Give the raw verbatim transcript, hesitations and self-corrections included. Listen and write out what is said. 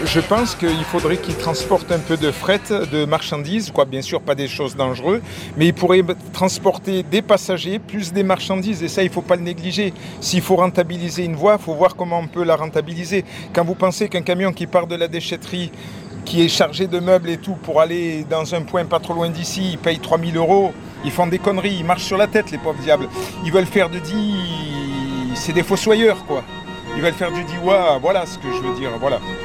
Je pense qu'il faudrait qu'ils transportent un peu de fret, de marchandises, quoi, bien sûr pas des choses dangereuses, mais ils pourraient transporter des passagers plus des marchandises, et ça il ne faut pas le négliger. S'il faut rentabiliser une voie, il faut voir comment on peut la rentabiliser. Quand vous pensez qu'un camion qui part de la déchetterie, qui est chargé de meubles et tout, pour aller dans un point pas trop loin d'ici, il paye trois mille euros, ils font des conneries, ils marchent sur la tête les pauvres diables. Ils veulent faire de dix... C'est des fossoyeurs quoi. Ils veulent faire du dix, voilà ce que je veux dire, voilà.